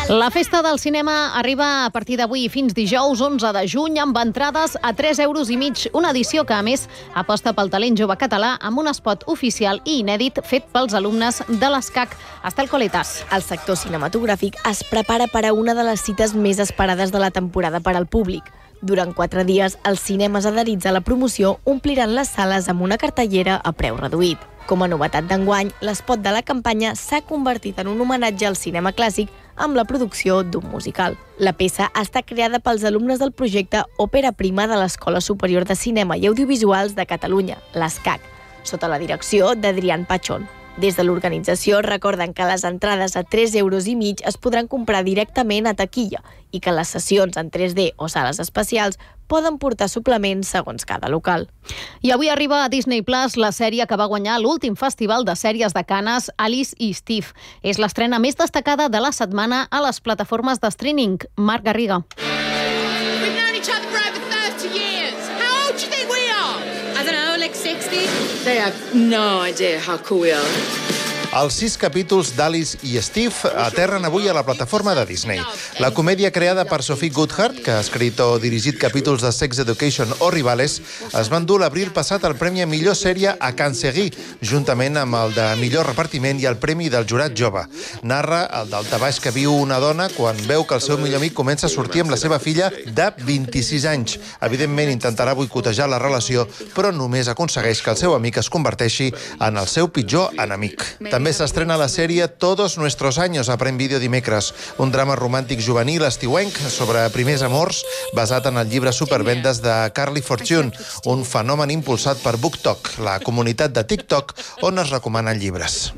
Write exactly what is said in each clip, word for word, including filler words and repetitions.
La festa del cinema arriba a partir d'avui fins dijous onze de juny amb entrades a tres euros i mig. Una edició que, a més, aposta pel talent jove català amb un spot oficial i inèdit fet pels alumnes de l'ESCAC. Estel Coletas. El sector cinematogràfic es prepara per a una de les cites més esperades de la temporada per al públic. Durant quatre dies, els cinemes adherits a la promoció ompliran les sales amb una cartellera a preu reduït. Com a novetat d'enguany, l'espot de la campanya s'ha convertit en un homenatge al cinema clàssic amb la producció d'un musical. La peça està creada pels alumnes del projecte Òpera Prima de l'Escola Superior de Cinema i Audiovisuals de Catalunya, l'ESCAC, sota la direcció d'Adrián Pachón. Des de l'organització recorden que les entrades a tres euros i mig es podran comprar directament a taquilla i que les sessions en tres D o sales especials poden portar suplements segons cada local. I avui arriba a Disney Plus la sèrie que va guanyar l'últim festival de sèries de Canes, Alice i Steve. És l'estrena més destacada de la setmana a les plataformes de streaming. Marc Garriga. We've known each other for over thirty years. How old do you think we are? I don't know, like sixty? They have no idea how cool we are. Els sis capítols d'Alice i Steve aterren avui a la plataforma de Disney. La comèdia creada per Sophie Goodhart, que ha escrit o dirigit capítols de Sex Education o Rivales, es va endur l'abril passat el premi a millor sèrie a Can Seguí, juntament amb el de millor repartiment i el premi del jurat jove. Narra el daltabaix que viu una dona quan veu que el seu millor amic comença a sortir amb la seva filla de vint-i-sis anys. Evidentment intentarà boicotejar la relació, però només aconsegueix que el seu amic es converteixi en el seu pitjor enemic. També s'estrena la sèrie Todos Nuestros Años a Prime Video dimecres, un drama romàntic juvenil estiuenc sobre primers amors basat en el llibre supervendes de Carly Fortune, un fenomen impulsat per BookTok, la comunitat de TikTok on es recomanen llibres.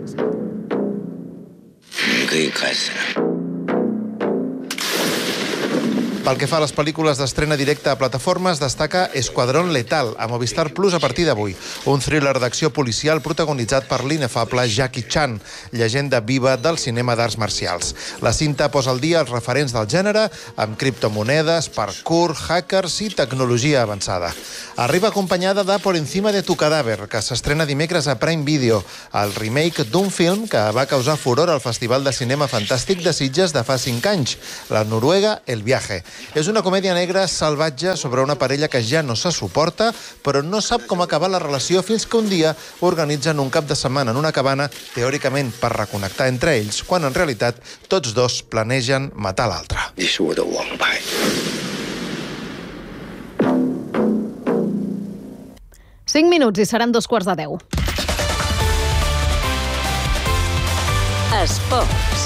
Pel que fa a les pel·lícules d'estrena directa a plataformes, destaca Escuadrón Letal, a Movistar Plus a partir d'avui. Un thriller d'acció policial protagonitzat per l'inefable Jackie Chan, llegenda viva del cinema d'arts marcials. La cinta posa al dia els referents del gènere amb criptomonedes, parkour, hackers i tecnologia avançada. Arriba acompanyada de Por encima de tu cadáver, que s'estrena dimecres a Prime Video, el remake d'un film que va causar furor al Festival de Cinema Fantàstic de Sitges de fa cinc anys, la noruega El Viaje. És una comèdia negra salvatge sobre una parella que ja no se suporta, però no sap com acabar la relació fins que un dia organitzen un cap de setmana en una cabana, teòricament per reconnectar entre ells, quan en realitat tots dos planegen matar l'altre. Cinc minuts i seran dos quarts de deu. Esports.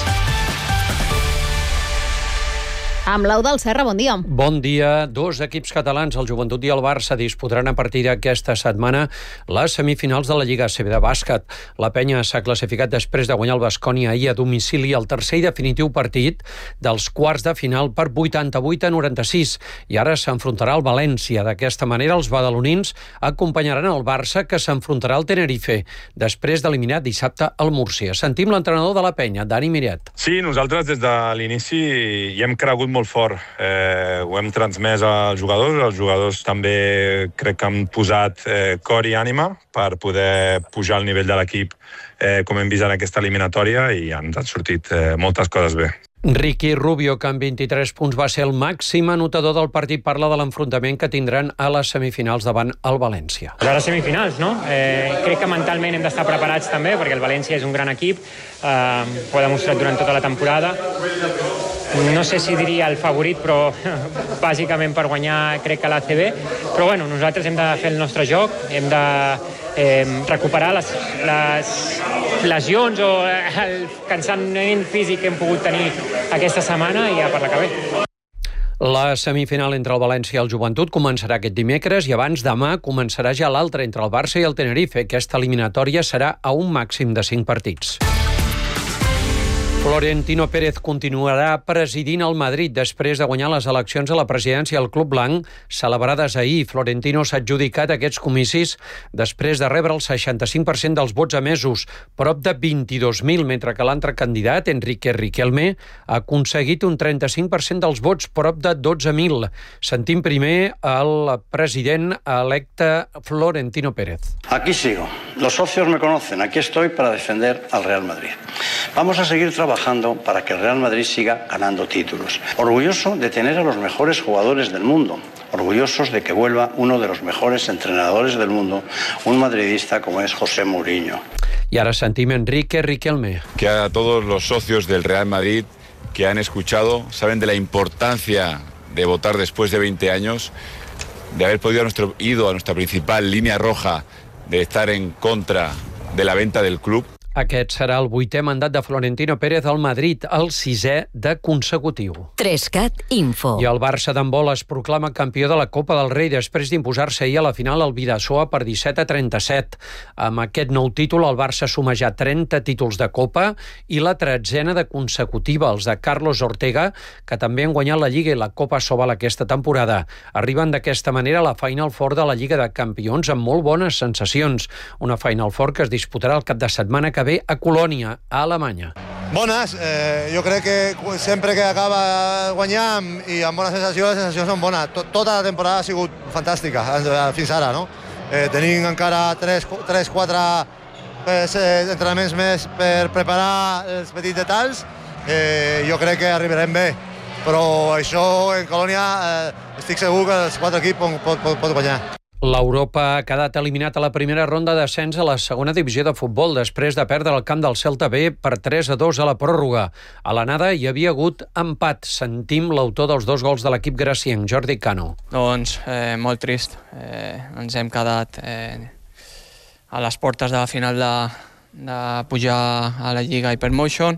Amb l'Eudald Serra, bon dia. Bon dia. Dos equips catalans, el Joventut i el Barça, disputaran a partir d'aquesta setmana les semifinals de la Lliga A C B de bàsquet. La Penya s'ha classificat després de guanyar el Baskonia ahir a domicili el tercer i definitiu partit dels quarts de final per vuitanta-vuit a noranta-sis i ara s'enfrontarà al València. D'aquesta manera, els badalonins acompanyaran el Barça, que s'enfrontarà al Tenerife després d'eliminar dissabte el Múrcia. Sentim l'entrenador de la Penya, Dani Miret. Sí, nosaltres des de l'inici hi hem cregut molt fort. Eh, ho hem transmès als jugadors. Els jugadors també crec que han posat eh, cor i ànima per poder pujar el nivell de l'equip eh, com hem vist en aquesta eliminatòria i ens han sortit eh, moltes coses bé. Ricky Rubio, que amb vint-i-tres punts va ser el màxim anotador del partit, parla de l'enfrontament que tindran a les semifinals davant el València. A les semifinals, no? Eh, crec que mentalment hem d'estar preparats també, perquè el València és un gran equip, eh, ho ha demostrat durant tota la temporada. No sé si diria el favorit, però bàsicament per guanyar crec que l'A C B. Però bueno, nosaltres hem de fer el nostre joc, hem de eh, recuperar les, les lesions o el cansament físic que hem pogut tenir aquesta setmana i ja per la que ve. La semifinal entre el València i el Joventut començarà aquest dimecres i abans demà començarà ja l'altra entre el Barça i el Tenerife. Aquesta eliminatòria serà a un màxim de cinc partits. Florentino Pérez continuarà presidint el Madrid després de guanyar les eleccions a la presidència del Club Blanc celebrades ahir. Florentino s'ha adjudicat aquests comicis després de rebre el seixanta-cinc per cent dels vots emesos, prop de vint-i-dos mil, mentre que l'altre candidat, Enrique Riquelme, ha aconseguit un trenta-cinc per cent dels vots, prop de dotze mil. Sentim primer el president electe Florentino Pérez. Aquí sigo. Los socios me conocen. Aquí estoy para defender al Real Madrid. Vamos a seguir trabajando trabajando para que el Real Madrid siga ganando títulos. Orgulloso de tener a los mejores jugadores del mundo. Orgullosos de que vuelva uno de los mejores entrenadores del mundo, un madridista como es José Mourinho. Y ahora sentim Enrique Riquelme. Que a todos los socios del Real Madrid que han escuchado, saben de la importancia de votar después de veinte años, de haber podido a nuestro, ido a nuestra principal línea roja, de estar en contra de la venta del club. Aquest serà el vuitè mandat de Florentino Pérez al Madrid, el sisè de consecutiu. Trescat Info. I el Barça d'handbol es proclama campió de la Copa del Rei després d'imposar-se ahir a la final al Bidasoa per disset a trenta-set. Amb aquest nou títol, el Barça suma ja trenta títols de Copa i la tretzena de consecutiva, els de Carlos Ortega, que també han guanyat la Lliga i la Copa Sobal aquesta temporada. Arriben d'aquesta manera a la Final Four de la Lliga de Campions amb molt bones sensacions. Una Final Four que es disputarà el cap de setmana que ve a Colònia, a Alemanya. Bones, eh, jo crec que sempre que acaba guanyant i amb bona sensació, les sensacions són bones. Tot, tota la temporada ha sigut fantàstica fins ara, no? Eh, tenim encara tres quatre eh, entrenaments més per preparar els petits detalls. Eh, jo crec que arribarem bé, però això en Colònia eh, estic segur que els quatre equips pot, pot, pot guanyar. L'Europa ha quedat eliminat a la primera ronda d'ascens a la segona divisió de futbol després de perdre el camp del Celta B per tres a dos a la pròrroga. A l'anada hi havia hagut empat. Sentim l'autor dels dos gols de l'equip gracienc, Jordi Cano. Doncs eh, molt trist. Eh, ens hem quedat eh, a les portes de la final de, de pujar a la Lliga Hypermotion,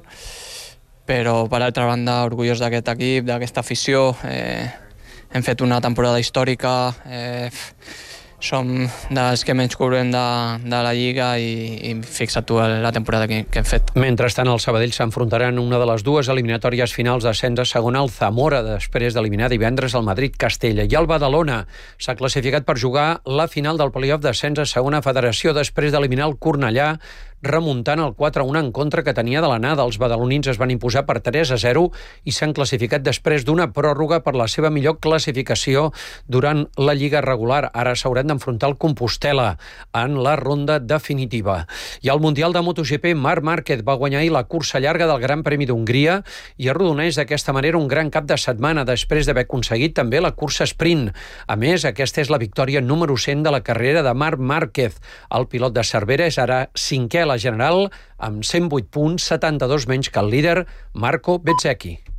però per altra banda orgullós d'aquest equip, d'aquesta afició. Eh, hem fet una temporada històrica, eh, som dels que menys cobrem de, de la Lliga i, i fixa't tu la temporada que, que hem fet. Mentrestant, el Sabadell s'enfrontarà en una de les dues eliminatòries finals d'ascens a segona al Zamora, després d'eliminar divendres el Madrid-Castella. I el Badalona s'ha classificat per jugar la final del playoff d'ascens a segona federació després d'eliminar el Cornellà, remuntant el quatre a un en contra que tenia de l'anada. Els badalonins es van imposar per tres a zero i s'han classificat després d'una pròrroga per la seva millor classificació durant la Lliga regular. Ara s'hauran d'enfrontar el Compostela en la ronda definitiva. I al Mundial de MotoGP, Marc Márquez va guanyar ahir la cursa llarga del Gran Premi d'Hongria i arrodoneix d'aquesta manera un gran cap de setmana després d'haver aconseguit també la cursa sprint. A més, aquesta és la victòria número cent de la carrera de Marc Márquez. El pilot de Cervera és ara cinquè a la general amb cent vuit punts, setanta-dos menys que el líder Marco Bezzecchi.